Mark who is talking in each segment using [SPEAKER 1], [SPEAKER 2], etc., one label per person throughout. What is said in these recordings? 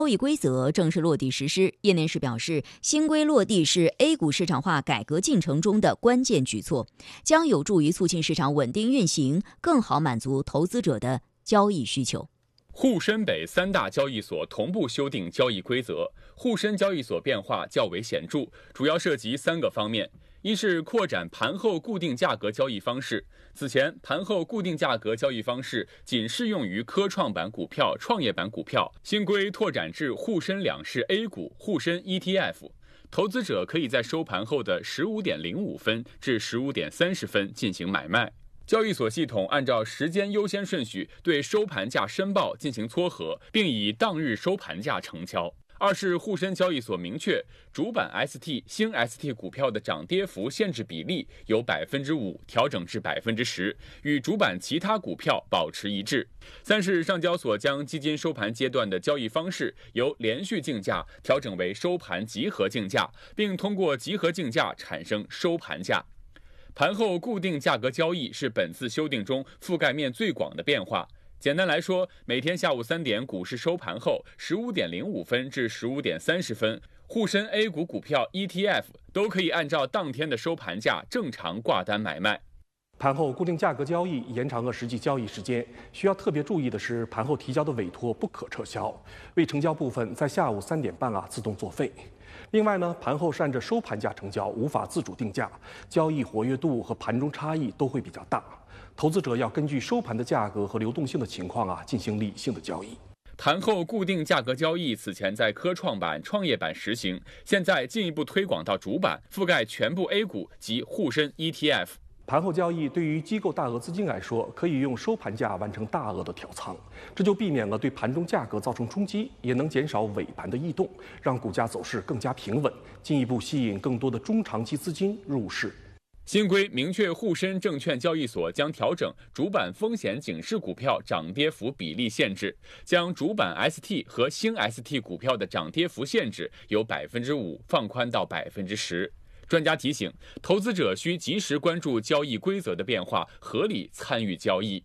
[SPEAKER 1] 交易规则正式落地实施，业内人士表示，新规落地是 A 股市场化改革进程中的关键举措，将有助于促进市场稳定运行，更好满足投资者的交易需求。
[SPEAKER 2] 沪深北三大交易所同步修订交易规则，沪深交易所变化较为显著，主要涉及3个方面。一是扩展盘后固定价格交易方式，此前盘后固定价格交易方式仅适用于科创板股票、创业板股票，新规拓展至沪深两市 A 股、沪深 ETF， 投资者可以在收盘后的15.05分至15.30分进行买卖。交易所系统按照时间优先顺序对收盘价申报进行撮合，并以当日收盘价成交。二是沪深交易所明确，主板 ST、新 ST 股票的涨跌幅限制比例由 5% 调整至 10%， 与主板其他股票保持一致。三是上交所将基金收盘阶段的交易方式由连续竞价调整为收盘集合竞价，并通过集合竞价产生收盘价。盘后固定价格交易是本次修订中覆盖面最广的变化。简单来说，每天下午3点股市收盘后15.05分至15.30分，沪深 A 股股票 ETF 都可以按照当天的收盘价正常挂单买卖。
[SPEAKER 3] 盘后固定价格交易延长了实际交易时间，需要特别注意的是，盘后提交的委托不可撤销，未成交部分在下午3点半自动作废。另外呢，盘后是按照收盘价成交，无法自主定价，交易活跃度和盘中差异都会比较大。投资者要根据收盘的价格和流动性的情况进行理性的交易。
[SPEAKER 2] 盘后固定价格交易此前在科创板、创业板实行，现在进一步推广到主板，覆盖全部 A 股及沪深 ETF。
[SPEAKER 3] 盘后交易对于机构大额资金来说，可以用收盘价完成大额的调仓，这就避免了对盘中价格造成冲击，也能减少尾盘的异动，让股价走势更加平稳，进一步吸引更多的中长期资金入市。
[SPEAKER 2] 新规明确，沪深证券交易所将调整主板风险警示股票涨跌幅比例限制，将主板 ST 和新 ST 股票的涨跌幅限制由 5% 放宽到 10%。专家提醒，投资者需及时关注交易规则的变化，合理参与交易。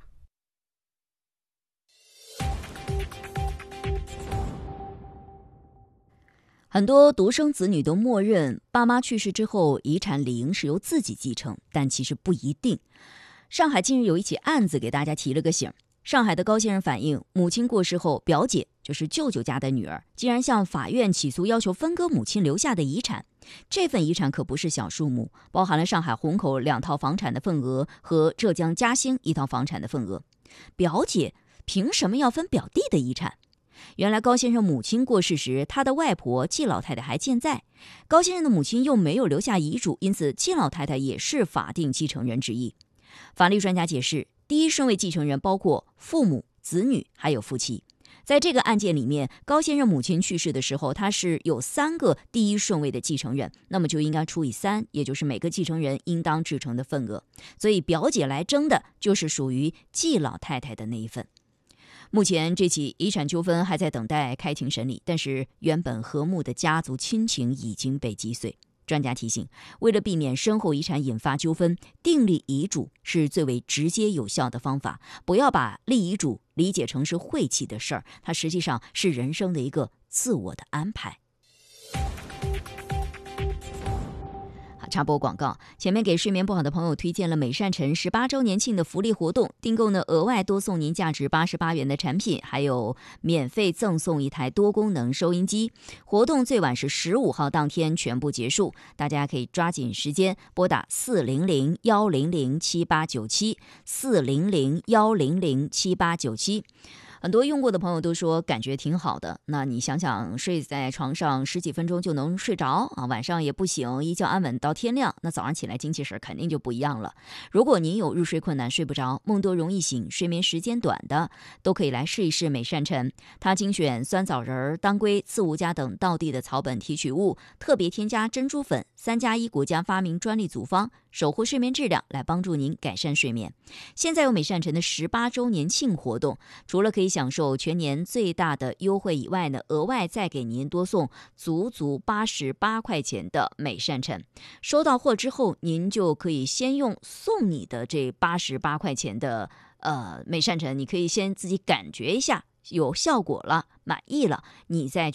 [SPEAKER 1] 很多独生子女都默认爸妈去世之后遗产理应是由自己继承，但其实不一定。上海近日有一起案子给大家提了个醒。上海的高先生反映，母亲过世后，表姐就是舅舅家的女儿，竟然向法院起诉要求分割母亲留下的遗产。这份遗产可不是小数目，包含了上海虹口2套房产的份额和浙江嘉兴1套房产的份额。表姐凭什么要分表弟的遗产？原来高先生母亲过世时，他的外婆季老太太还健在，高先生的母亲又没有留下遗嘱，因此季老太太也是法定继承人之一。法律专家解释，第一顺位继承人包括父母、子女还有夫妻。在这个案件里面，高先生母亲去世的时候，他是有3个第一顺位的继承人，那么就应该除以3，也就是每个继承人应当制成的份额。所以表姐来争的就是属于季老太太的那一份。目前这起遗产纠纷还在等待开庭审理，但是原本和睦的家族亲情已经被击碎。专家提醒，为了避免身后遗产引发纠纷，订立遗嘱是最为直接有效的方法。不要把立遗嘱理解成是晦气的事儿，它实际上是人生的一个自我的安排。插播广告，前面给睡眠不好的朋友推荐了美善晨18周年庆的福利活动，订购呢额外多送您价值88元的产品，还有免费赠送1台多功能收音机。活动最晚是15号当天全部结束，大家可以抓紧时间拨打400-100-7897 400-100-7897。很多用过的朋友都说感觉挺好的，那你想想，睡在床上10几分钟就能睡着晚上也不醒，一觉安稳到天亮，那早上起来精气神肯定就不一样了。如果您有入睡困难、睡不着、梦多容易醒、睡眠时间短的，都可以来试一试美善晨。它精选酸枣仁、当归、刺五加等道地的草本提取物，特别添加珍珠粉，3+1国家发明专利组方，守护睡眠质量，来帮助您改善睡眠。现在有美善晨的18周年庆活动，除了可以享受全年最大的优惠以外呢，额外再给您多送足88块钱的美善晨。收到货之后，您就可以先用送你的这88块钱的美善晨，你可以先自己感觉一下， 有效果了，满意了，你再